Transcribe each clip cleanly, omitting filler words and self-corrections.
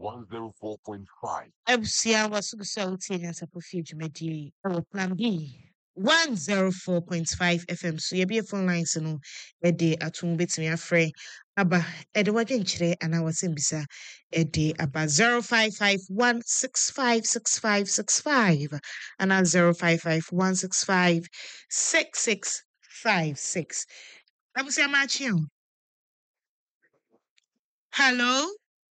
104.5. Abusia wasukusa utie na sapofie dwumadi Plan B 104.5 FM so yɛbie phone lines no ɛde atom betumi afrɛ aba ɛde wadwenkyerɛ anaa wasɛmbisa ɛde aba 0551656565 anaa 0551656656 abusia maakye o. Hello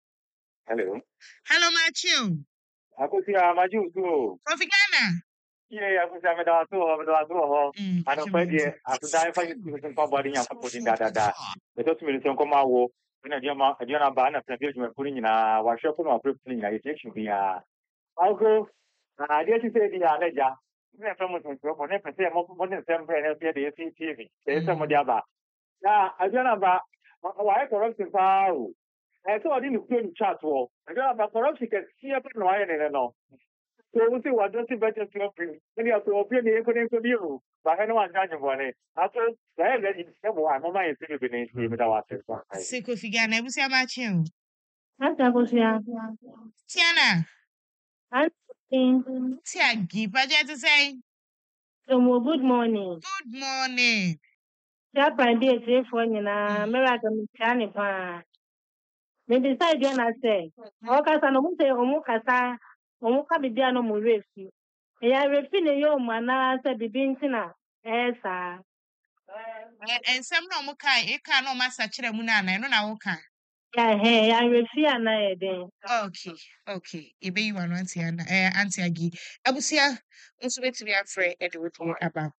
maakye o. Akusia majusu. Kofi Ghana. Yeah, akusia medawatu ho. Ano pa die, atuda fa yusu kwa body nya kwa da. Beto tumi nso nkoma wo. Ina dia na ba na pia djuma kuri nyina wa hwe ko na april nyina yejection bia. Algo na dia ti se dia leja. Ina fa mo nso ko ne pese mo ne sembre ne pia de TV. Se mo dia ba. Na adia na ba wa e corruption pa o. So I didn't put in chat war. I don't have a corruption can see up in line and all. So we see what doesn't better to open. Then you have to open the economic view. But I know I'm judging for it. After that, it's several. I'm on my city with our Siko Figana, abusia maakye o. Ata kusia. Tiana. Auntie. Tiagi, paja to say. Good morning. Good morning. Chapa ndi for nyina mera ka mchani pa. Me decide na say. Okasa no mute omukasa omuka bibia no mu refi. Ya refi ne yo mana say bibi ntina esa. Ensem na omo kai e ka na o masa kire mu na no na wo ka. Ya refi ana eden. Okay. Ebe you want Tiana. Auntie Agi. Abusia nso betimi afre e de wotu aba.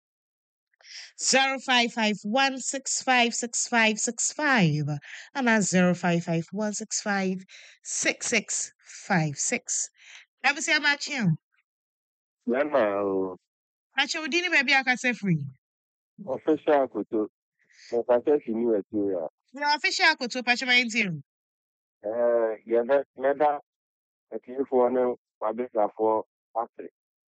0551656565 and 0551656656. Abusia maakye o. Yama Ache udini baby akase free. official kuto. Mepata si ni wetu ya. Na official akoto pache ma intiro. Meda etiifo ne wabesafo afre.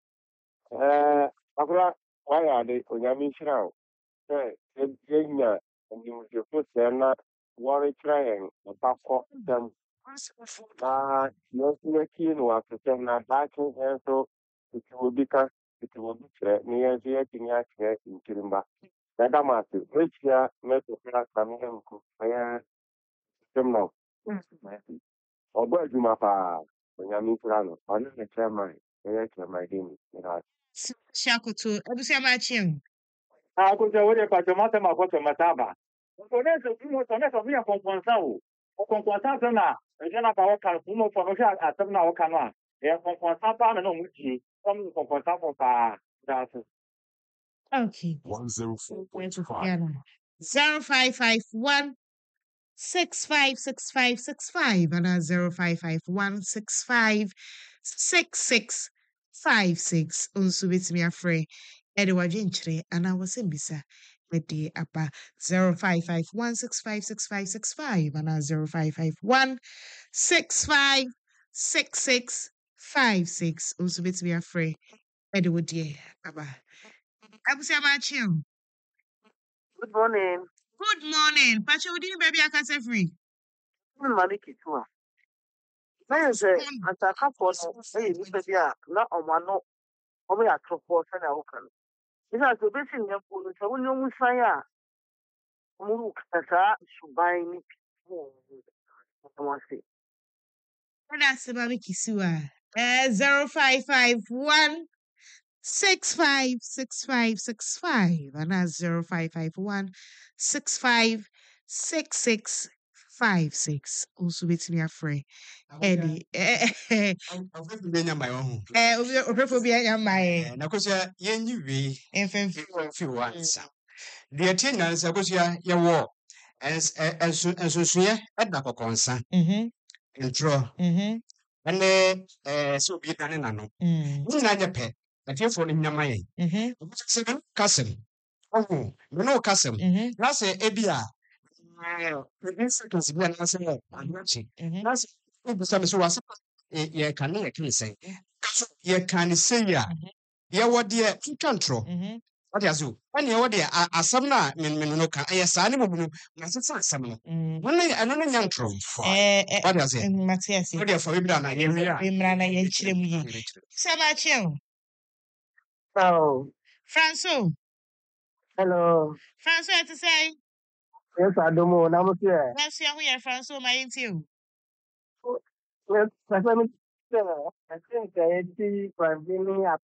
Akura waya de onyame nhyira o. Yenya ndimfo sena wori train opakọ dem. Na yosu kinu afete na dakin enso itubika tre ni yenso yekinya kire nkirimba. Dada matu richia meto kra kamhenku aya temno. Obo adwuma pa onyame nhyira no. Ono ne chairman chairman din ina. Shakoto abusia maakye o. Akusia wo de pa tomata makoto mataba. Oneso via komponsa o. O komponsa na ejana pa wo kan fumo fo no sha atam na wo kan a. E komponsa pa na no muti. Kom komponsa fo pa. That's it. Okay. 104.5. 0551 656565 and 0551 656656 unso betimi afre ede wadwenkyere ana wasembisa ede apa 0551 656565 and 0551 656656 unso betimi afre ede wodie aba abusia maakye o. Good morning. Good morning. Pacha udini baby akase free. I'm Maliki too. I say, Ataka for hey, Mr. Na Omano, Omi Atropo, Sana Okan. It's not the best in your food, so when you say, Muru Kasa, Shubai, That's the baby kisua. 0551 656565 and that's 0551 656656. Also with me afraid. Eddie. Opephobia my na kosia yenyi wi fi wansa de tie nyansa kosia ye wo ensusuye edna kokonsa intro ene so bi tane nano ni na je pe na tiefo ni nyama ye se kasem me no kasem na se ebia this is bi na se anwachi na se obi so me so wasa ye kan ye kin say kaso ye kan say ya ye wo de twantro What is you? When you order a summer, Minoka, a son of Masasa Summer. When I don't young true. What is it? Matthias, What are for Ibrana? Imrana Yenchim. Samachim. Oh, Franco. hello. Franco to say. Yes, I don't know. I'm here. Let's see how we are Franco, my interview. Yes, I think I see from being up.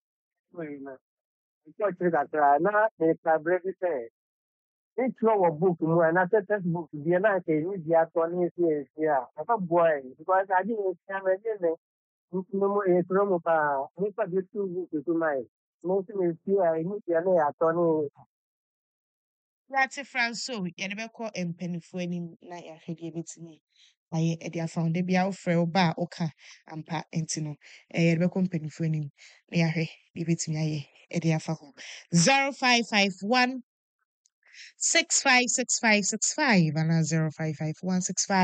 Na break say each one book more and after textbook the na say you be attorney here papa boy because I didn't see am again no e from pa me pa this two book to my most me see I need na attorney That's Franco. Yanebeko and Pennyfo any night I heard it to me. I had found a biao frail bar oka and pa entino. A rebecca Pennyfo any near her. Give it to me. Edia Faho 0551 656565 and 0551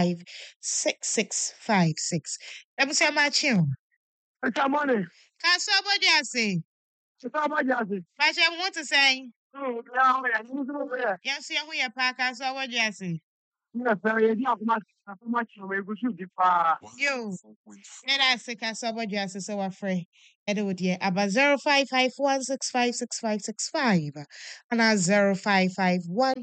656656. Let me say my chill. it's a money Can't so what you say? it's a money But I want to say, yeah yes, you are park. I saw what you say. yes sir you have much we go shoot the pa You, and I say, I saw what you say. So afraid. Edward, yeah, about 0551 656565 and 0551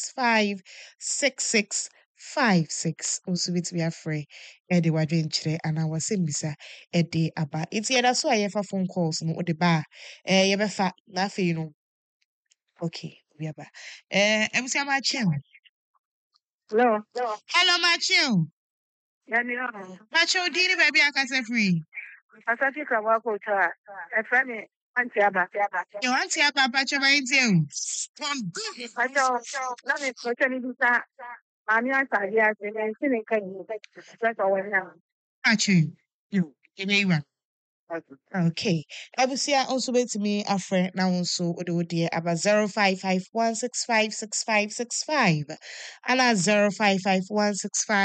656656. Also, with me afraid. Eddie, what doing today? And I was saying, Missa, Eddie, about it's yeah, that's why I have phone calls. No, the bar. You have fat, nothing, you know. Okay, we are back. I'm saying, my chill. no Hello, my chill. yeah no My chill, did baby, I can say free. asati ka wa ko ta e fa mi anti aba You want to have a patch of my deal? ajo na me ko tani bisa mami asadi ase me nti ne kan ni se ko wa na Actually, you, give me one. Okay. Abusia also wait to me a friend now also the dear about 0551 656565 and 0551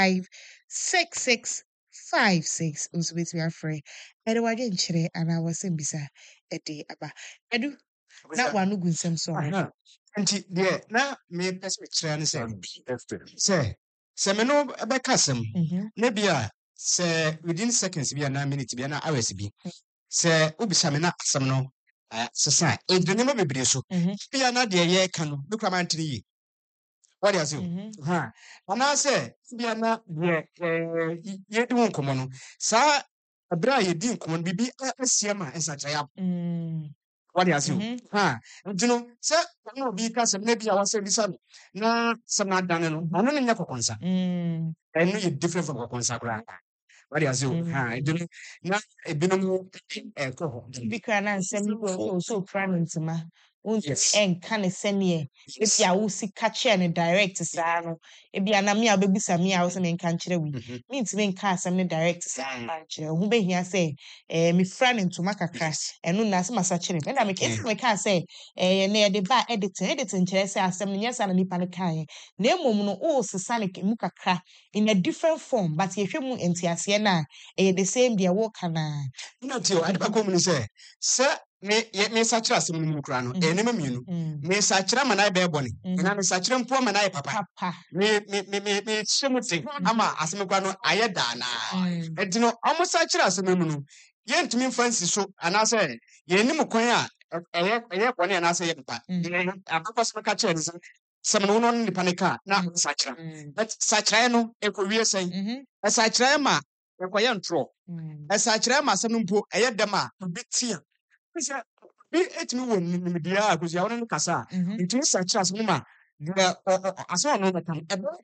6656 also wait to me a friend. And I didn't chere and I was in bisa a day about edu not one who goes some song. And dear, now me perspective and say, me no bekasem, maybe say within seconds be a 9 minutes be an hours be. Say, Ubisamina, some no, society. If the name of a so, be another year can look around to you. What is you? And I say, be another ye don't come on. Sir, a bra ye didn't come on, be a siama and such a what is you? You know, sir, no, because maybe I was saying this. No, some not done. I don't know concern. I know you're different from a consacra. What is you? I don't know. Not a binom Because I'm semi so cramming to my own and can a send ye. If ya will see catch and direct to Sano, if be an amia baby Samia house and country we means me cast some direct to San who be here say, me friend into Maca crash and no nas massacre. And I make it my car say, near the bar editing chess as some yes and nipanikai. Name no all Sasanic muka crack in a different form, but if you move into Asiana, the same dear walker. Not you, I'd come say, sir, me such as some crano, enemy, me such a man I bear bonny, and I'm such a poor man I papa. Me something, Ama, as a grano, I dana. And you know, almost such as a moon. Yen to me, Francis, so, and I say, ye name of Koya, one and I say, I'm supposed to catch some no on the panica, not such a. That's such a no, if we are saying, as such a ma, a quiet throw. As such a masanumpo, a yadama, a bit here. Be it me when media, because you are on Cassa, it is such as Muma. I saw no time,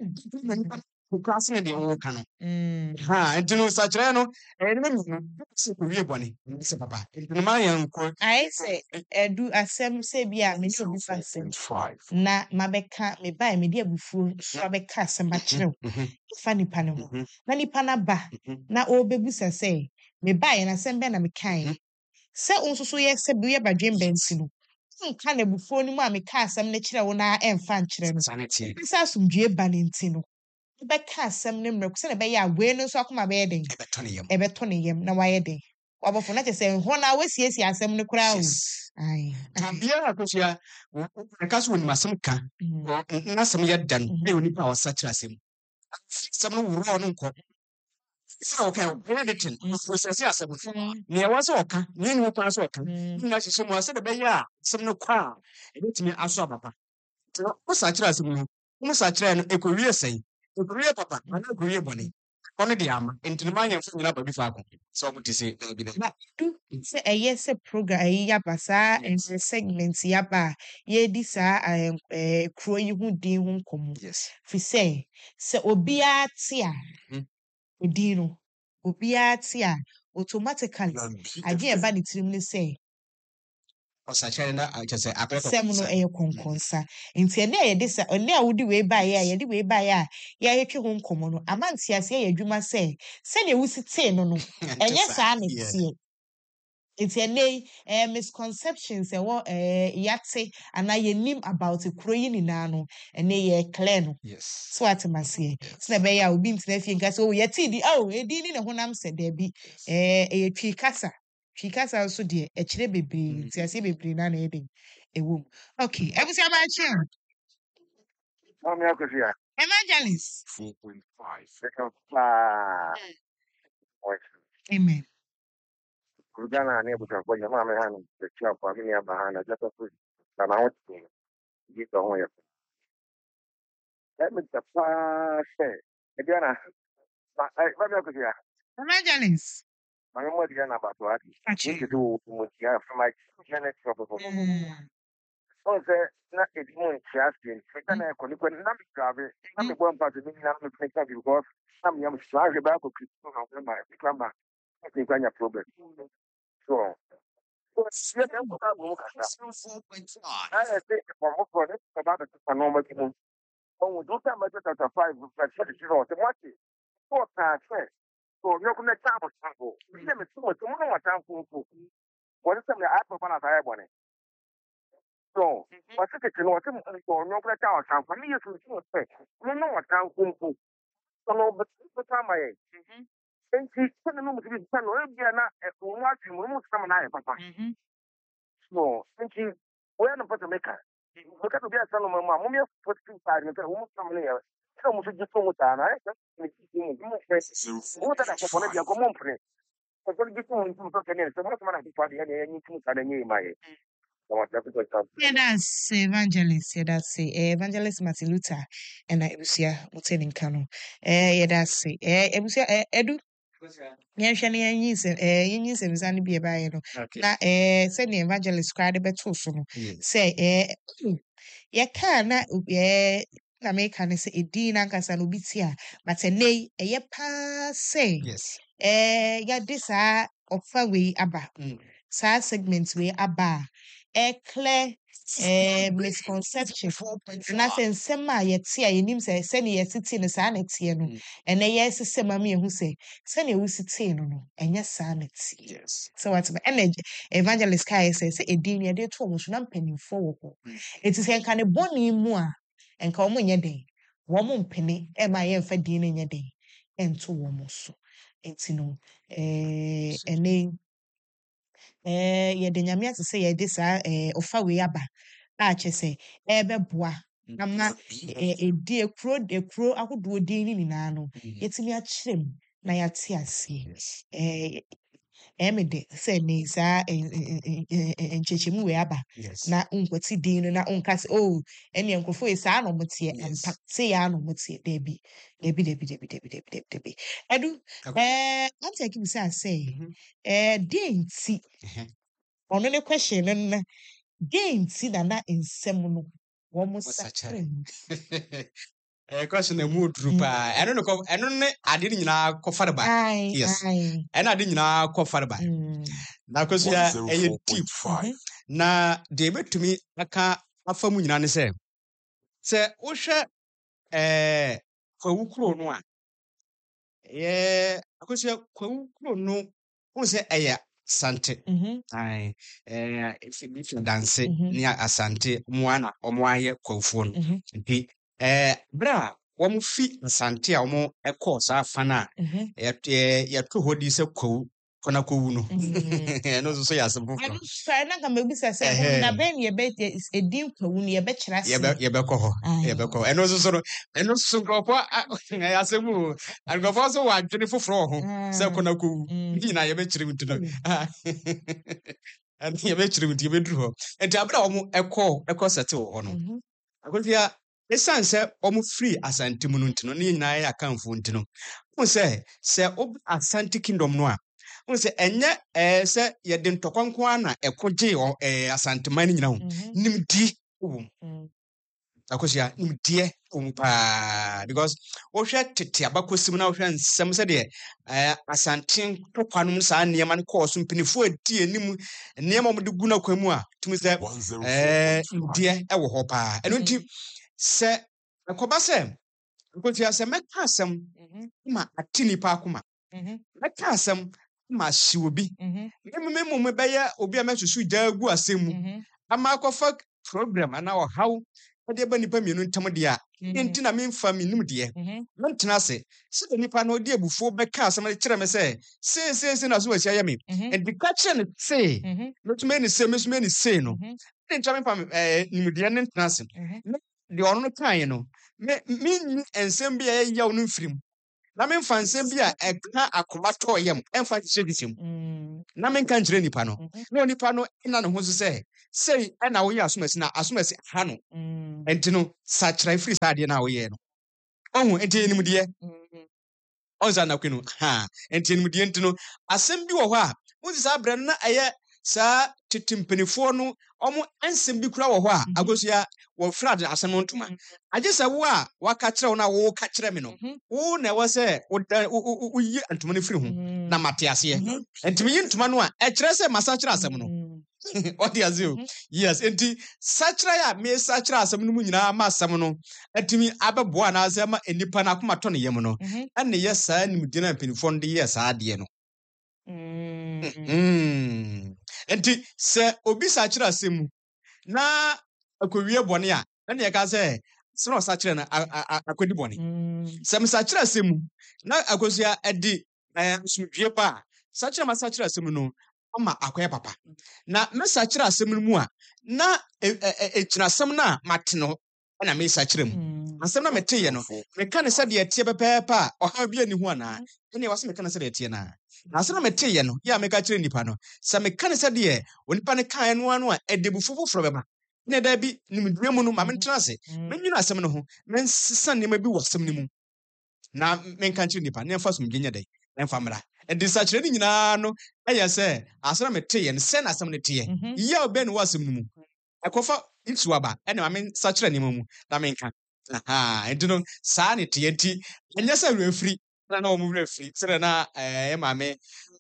who crossing the old cannon. And to know such a no, and real bonny, Mr. Papa. Into my uncle, I say, do as some say, be a minute of fashion. Na Mabeka me buy me dear before, Mabeka some material. Funny panel. Nani panaba, na old babies say, me buy and I send Ben a kind. Say also so yes, be about Jim Benson. Kind of before no mammy cast some natural na and fan children. sanity. This has some dear Banintino. Beka some name represent a bay, where no sock my bedding. Ebetonium. Evertonium, now why a day. wabɔfo na kyerɛ sɛ hɔ na wasiesie asɛm no koraa o ai tabia akosia ka so woni masɛm ka na asɛm yɛ dan na onipa a ɔsa kyerɛ asɛm asɛm no wura no nkɔ sɛ ɔka editing process asɛm nea ɛwɔ sɛ ɔka ne ne kwan sɛ ɔka na hyehyɛ mu asɛ de bɛyɛ a asɛm no kɔ a ɛbɛtumi aso abapa wo sa kyerɛ asɛm no wo sa kyerɛ no ekowie sɛn ekowie papa ana ekowie bɔne ɔno de ama nti no manyɛ mfo nyina ba bi faako sɛ ɔmo te sɛ bi na sɛ ɛyɛ sɛ program ɛyi yaba saa segment yaba a yɛdi saa kuro yi ho din ho nkɔmmɔ fi sɛ obiara te a odin no obiara te a automatically agye ɛba ne tirim ne sɛ ɔsakyerɛ na kyɛ sɛ asɛm no ɛyɛ kɔnkɔnsa nti ɛne a yɛde sa ɛne a wode wei baeɛ a yɛde wei baeɛ a yɛahwetwe ho nkɔmmɔ no ama nteaseɛ yɛ adwuma sɛ sɛdeɛ wosi tee no no ɛnyɛ saa ne teɛ nti ɛne misconceptions ɛwɔ yɛate anaa yɛnim about kuro yi nyinaa no ɛne yɛ clear no so atem aseɛ sɛ na ɛbɛyɛ a obi ntena fie nka sɛ yɛtee di ɛdi ni ne honam sɛ daabi ɛyɛ twi kasa Chikasa also dear, a chile baby, Tiasi baby, none eating a womb. Okay, I was about you. Evangelist 4.5. Amen. Kujana unable to avoid your mamma and the chop of me behind a just a food. And I want to get the way. Let me the fast say. Again, Evangelist. My mother again about what to do with you from my genetic trouble. Oh, not a moon chasing. I couldn't not travel. I'm going back to the because I'm young slag about my grandma. I think I'm a problem. So, I think for this about a normal people. Oh, don't tell me that 5 what 4 times. So you're going to travel sample. Let me see what tomorrow time for. What is the apple one of I want it? So, what's it? You know, you're going to travel sample. For me, you say, you know what time for. So, but the time I and she couldn't know to be son or be not watching almost some night, papa. So, and she, where the put to make her. Look at the best son of my mom, you put 2 sides and almost some layer. Almost just so much time, right? What I want to be a common friend. I'm going to get on to talk again. So, what's my party? I need to start a new my. Yeah, that's evangelist. Yeah, that's evangelist Martin Luther and I was here Muttening Cano. Yeah, that's Edu. Yɛnhwɛ ne yɛnyi nsɛm bi ɛbaeɛ no na sɛnea evangelist koraa de bɛtoo so no sɛ yɛkaa na meka ne sɛ ɛdin nankasa no obi ti a but ɛnnɛ yi ɛyɛ paa sɛ yɛde saa ɔfa wei aba saa segment wei aba a ɛclear misconception na sɛ nsɛm a yɛte a yɛnim sɛ sɛnea yɛtete no saa na ɛteɛ no ɛnɛ yɛsesɛ ma me ɛhu sɛ sɛnea wosi tee no no ɛnyɛ saa na ɛteɛ sɛ watema ɛna evangelist kaeɛ sɛ ɛdin no yɛde to ɔmo so na mpanimfoɔ wɔ hɔ ɛti sɛ nka ne bɔne mu a nka ɔmo nyɛ den wɔmo mpene ɛma yɛmfa din no nyɛ den ɛnto wɔmo so ɛnti no ɛnɛ yɛde nyame ase sɛ yɛde saa ɔfa wei aba a kyɛ sɛ ɛbɛboa na ɛdi ekuro ahodoɔ din no nyinaa no yɛtumi akyerɛ mu na yɛate aseɛ ɛmɛ de sɛ ne saa nkyɛkyɛmu wei aba na nkwati din no na nka sɛ ɛne nkurɔfoɔ yi saa na ɔmo teɛ mpa sɛ yɛ na ɔmo teɛ dabi ɛdu ante aki bisa sɛ deɛ nti ɔno ne question no na deɛ nti na nsɛm no wɔn sakyere mu question na mu duru paa ɛno ne ade no nyinaa kɔfa de ba yes ɛna ade nyinaa kɔfa de ba na kɔso ya ɛyɛ deep na de betumi aka afa mu nyinaa ne sɛ wohwɛ kwawu kuro no a akɔso ya kwawu kuro no wo sɛ ɛyɛ sante if danse ne asante moa na ɔmo ayɛ kwawufoɔ no nti bra wɔn fi nsante a wɔn kɔɔ saa fa no a yɛto hɔ di sɛ kwawu kona ko wu no no so ya asem foforo fa na ka mebisa se na ben ye be edin kwawu no ye be kyerɛ se ye be kɔ hɔ ye be kɔ eno so nkɔfo asem o nkɔfo so wa adwene foforo ho sɛ kona ko wu ndi na ye be kyerɛ wuti no and ye be kyerɛ wuti ye be duru hɔ enti abra omo ɛkɔ sete wo hɔ no akosia esan sɛ omo free asante mu no ntino ne nyinaa ya kanfo ntino mo sɛ asante kingdom no a mo sɛ enye sɛ ye de ntɔkɔnko ana ɛkɔgye asante man nyina ho nimdi wo akosia nimdi pa because wo hwɛ tete abakosim na wo hwɛ nsɛm sɛ de asante tokwanom saa nneɛma no kɔɔ so mpinifo adi anim nneɛma mo de gu na kwamu a tumi sɛ nimdi ɛwɔ hɔ pa ɛno nti sɛ ɛkɔba sɛ akosia sɛ mɛka asɛm ma atini pa akoma mɛka asɛm ma hye obi me bɛyɛ obi a mɛsusu gya gu asɛm mu ama akɔfa program ana ɔhaw ade ba nipa mienu ntam de a enti na memfa menim de mentena ase sɛ nipa no odi abufuo bɛka asɛm de kyerɛ me sɛ se na so wasia yɛ me enti ka kyerɛ ne se metuma ne se mesuma ne se no ne ntwa memfa nimdeɛ ne ntena ase de ɔno no kae no me nsɛm bi a ɛyɛ wo no mfirim na memfa nsɛm bi a ɛka akoma tɔɔ yam ɛmfa kyerɛ na menka nkyerɛ nipa no na nipa no ina ne ho so sɛ sei ɛna woyɛ asomasi na asomasi ha no enti no sakyerɛ firi saa adeɛ na woyɛ no ɔho enti enimdeɛ ɔnsa na kwenu enti enimdeɛ enti no asɛm bi wɔ hɔ a wosi saa brɛ no na ɛyɛ saa tete mpanifoɔ no ɔmo nsɛm bi kura wɔ hɔ a agosua wɔfra de asɛm no ntoma agye sɛ wo a waka kyerɛ wo na wo ka kyerɛ me no wo na ɛwɔ sɛ woyi ntoma no firi ho na mate aseɛ enti meyi ntoma no a ɛkyerɛ sɛ masa kyerɛ asɛm no ɔde ase o yes enti sakyerɛ a me sakyerɛ asɛm no mu nyinaa ma asɛm no atumi abɛboa na asɛm ma enipa na akoma tɔ ne yam no ɛne yɛ saa nimdi na mpanifoɔ no de yɛ saa adeɛ no enti sɛ obi sakyerɛ asɛm mu na akowie bɔne a ɛne yɛka sɛ sɛ ɔsakyerɛ no akɔdi bɔne sɛ mesakyerɛ asɛm mu na akosua ɛde asomdwie ba a sakyerɛ ma sakyerɛ asɛm no ɔma akɔyɛ papa na mesakyerɛ asɛm no mu a na ɛgyina asɛm no a mate no ɛna mesakyerɛ mu asɛm na meteyɛ no meka ne sɛdeɛ ɛteɛ pɛpɛɛpɛ a ɔhaw bi ani ho anaa ɛne ɛwɔ sɛ meka ne sɛdeɛ ɛteɛ no a na asɛm na meteyɛ no yɛ a meka kyerɛ nipa no sɛ meka ne sɛdeɛ onipa ne kaeɛ no ano a ɛde bufu foforɔ bɛba ne da bi nimdua mu no ma mentena ase menwene asɛm no ho mensesa nneɛma bi wɔ asɛm no mu na menka kyerɛ nipa ne ɛmfa somdwe nyɛ dɛn ɛmfa mmra ɛde sakyerɛ no nyinaa no ɛyɛ sɛ asɛm na meteyɛ no sɛ na asɛm no teɛ yɛ a ɔbɛn ne wɔ asɛm no mu ɛkɔfa nsu aba ɛne ma mensakyerɛ nneɛma mu na menka enti no saa ne teɛ nti ɛnyɛ sɛ werɛ afiri na ɔmo werɛ afiri sɛdɛ na maame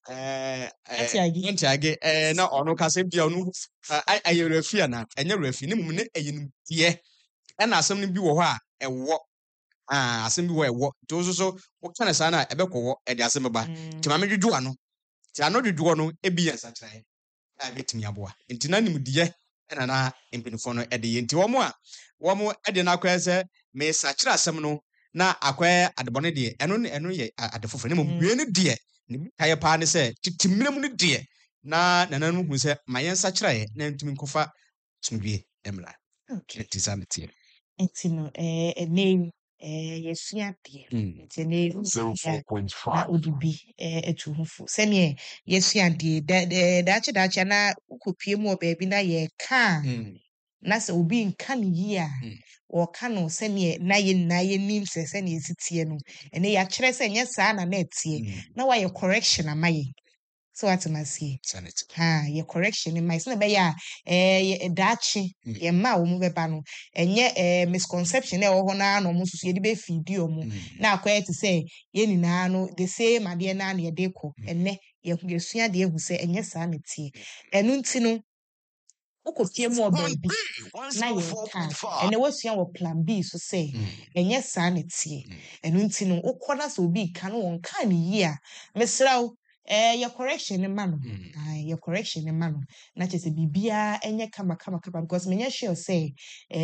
Entiage na ɔno kasa bia ɔno ayɛ werɛ afiri ana ɛnyɛ werɛ afiri ne mum ne ɛyɛ nimdeɛ ɛna asɛm no bi wɔ hɔ a ɛwɔ asɛm bi wɔ ɛwɔ nti wo so woka ne saa na ɛbɛkɔwɔ ɛde asɛm ba nti ma medwodwo ano nti ano dwodwoɔ no ebi yɛ nsakyerɛ a ɛbɛtumi aboa nti na nimdeɛ ɛna na mpanyinfoɔ no ɛde yɛ nti wɔn ɛde no akɔyɛ sɛ mesakyerɛ asɛm no na akɔyɛ adebɔne deɛ ɛno yɛ ade foforɔ ne mmom wie no deɛ ne kayɛ paa ne sɛ titimina mu no deɛ na nananom hu sɛ ma yɛn nsakyerɛ yɛ na ntumi nkɔfa tumdwie mmra nti saa ne teɛ nti no ɛnɛ yɛsua adeɛ nti ɛnɛ na wode bi atu ho fo sɛneɛ yɛsua adeɛ daakye na wokɔpie mu wɔ baabi na yɛka na sɛ obi nka ne yie a wɔka no sɛneɛ na yɛnim sɛ sɛneɛ ɛsi teɛ no ɛnɛ yɛakyerɛ sɛ nyɛ saa na ɛteɛ na wayɛ correction ama yɛ sɛ watem aseɛ yɛ correction ma sɛ na ɛbɛyɛ a daakye yɛma a wɔn bɛba no ɛnyɛ misconception na ɛwɔ hɔ na ɔmo nso so yɛde bɛfidi ɔmo na akɔyɛ te sɛ yɛn nyinaa no the same adeɛ na yɛde kɔ ɛnɛ yɛsua deɛ ehu sɛ ɛnyɛ saa na ɛteɛ ɛno nti no wokɔpie mu wɔ baabi na yɛka ɛnɛ wasua wɔ plan B so sɛ ɛnyɛ saa na ɛteɛ ɛno nti no wokɔ na sɛ obi ka no wɔnka ne yie a mesrɛ wo Your correction in man. Your correction in man. Not just a bibia and your kama because many sure say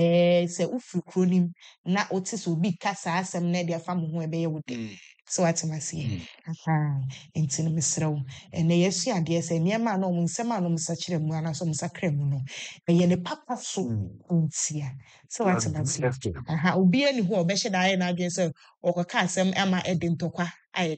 ufu cronim na otis will be cassa some nedia family who be with them. So what am I saying? Into the misro and they see ideas say near man no some man such a man some sacremono. A yene papa so untia. So what am I saying? Ubi any who beshed I and I guess or casam ama edintokwa I.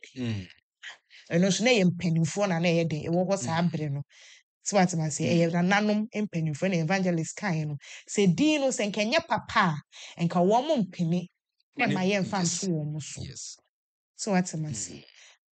And also, na mpanimfoɔ na ɛyɛ den ɛwɔ hɔ saa bere no so what am I say ɛyɛ nananom mpanimfoɔ na evangelist kan no sɛ din no sɛ nkɛnyɛ papa a nka wɔn mo mpini na ma yɛ mfa nto wɔn so so what am I say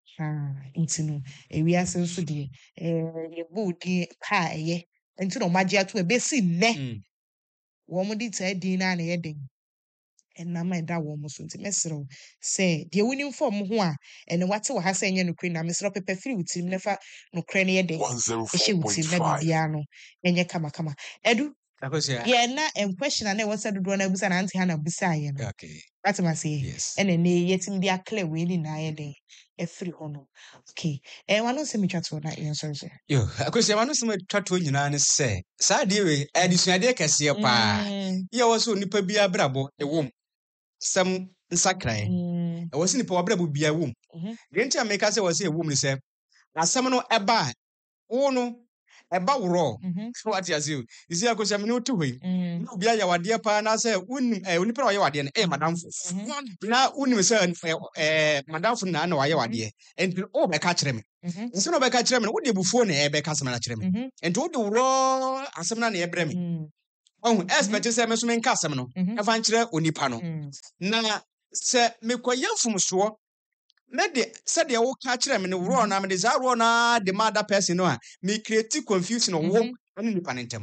nti no ewiase nso deɛ yɛ bɔ din pa ɛyɛ nti na wɔn agye ato ebesi nnɛ wɔn mo de taa din na ɛyɛ den. And na my da wo so nti mesrew say de wonim form ho a ene wate wo ha say enye no kre na mesrew pepe free wutim nefa no kre ne ye de ehye wutim na bibia no enye kama edu yeah na question na we say dodo na busa na anti ha na busa ye no okay that's my say ene ne yetim dia clear we ni na ye de e free ho no okay wano se mi twato na ye so so yo akosi wano se mi twato nyina ne se sa de we adisuade kese pa ye wo so nipa bia brabo e wom some nsakran e wosi nipa wabrabo bia wom de ntia meka se wosi e wom ni se asem no eba wo no eba woro so what you say isi akosia me no to hoi no bia ya wade pa na se unim onipa na ye wade no madamfo na unim se madamfo na waye wade enti o be ka kire me nso no be ka kire me wo de bufuo na e be ka asem na kire me enti wo de woro asem na e bre me expect say me so me nka asem no e fa nkire onipa no na se me koyamfum so me de said de wo ka kire me no woro na me de za woro na the mother person no a me create confusion wo ani nipa nentem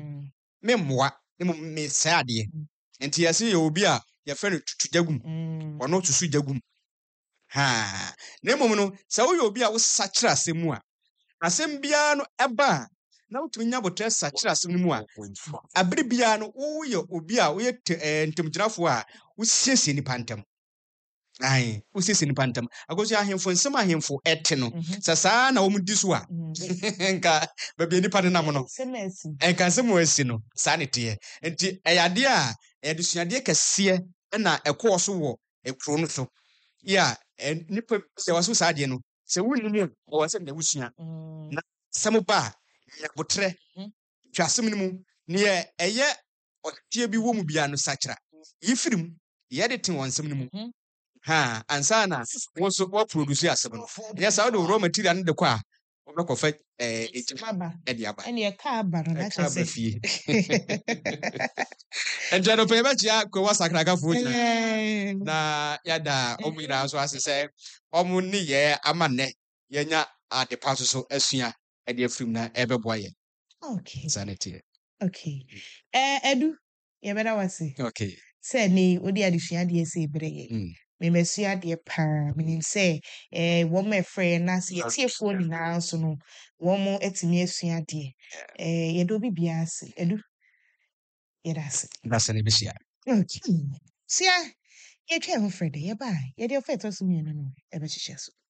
me mmoa me say ade enti yesi ye obi a ye fe no tutu jagum ono tutu jagum na mom no se wo ye obi a wo sa kire asem a asem bia no eba na wotumi nya botre sa kire asem no mu a abere bia no wo ye obi a wo ye ntemgyinafo a wo siesie nipa ntem ai wo siesie nipa ntem agoso ahemfo nsem ahemfo ete no sa na wo mudi so a nka ba bia nipa nam no enka nsem wo asi no sa ne te enti eyade a edusuade kese na ekwo so wo ekro no so ya nipa se waso sa de no se wunni wo se na wusua na samuba ya botre twasem ni mu ne eye otie bi wo mu bia no sakira yifirim ye de tin wonsem ni mu ansa na wo so wo produce asem no yes how the raw material no de kwa wo ko fa ejimaba ediaba ene ka abara na chese fie enjano pe ba chia ko wasakra ka fu na yada omira so asese omu ni ye amane yenya adepa so asua ede afrim na ebeboa ye okay sanity okay edu ye beda wase okay say ni odi adesua de ese breye me mesua de pa menim say wo me frɛ na se yetiefo ni na so no wo mo etimi asua de ye do bibia ase edu ye das that's an ebisia okay sia ye twa ho frɛ de ye ba ye de ofeto so mi no e be hihye so